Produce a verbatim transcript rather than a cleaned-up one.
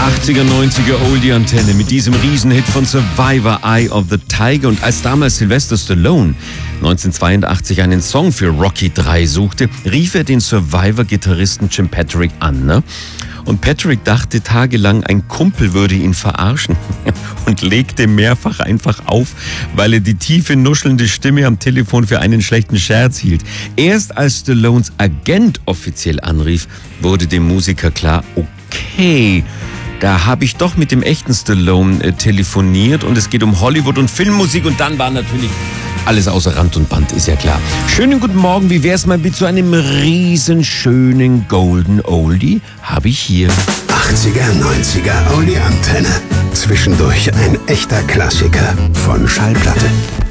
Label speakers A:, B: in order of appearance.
A: achtziger, neunziger Oldie-Antenne mit diesem Riesenhit von Survivor, Eye of the Tiger. Und als damals Sylvester Stallone neunzehnhundertzweiundachtzig einen Song für Rocky drei suchte, rief er den Survivor-Gitarristen Jim Patrick an. Ne? Und Patrick dachte tagelang, ein Kumpel würde ihn verarschen und legte mehrfach einfach auf, weil er die tiefe, nuschelnde Stimme am Telefon für einen schlechten Scherz hielt. Erst als Stallones Agent offiziell anrief, wurde dem Musiker klar, okay, da habe ich doch mit dem echten Stallone äh, telefoniert und es geht um Hollywood und Filmmusik und dann war natürlich alles außer Rand und Band, ist ja klar. Schönen guten Morgen, wie wär's mal mit so einem riesenschönen Golden Oldie? Habe ich hier.
B: achtziger, neunziger Oldie-Antenne. Zwischendurch ein echter Klassiker von Schallplatte.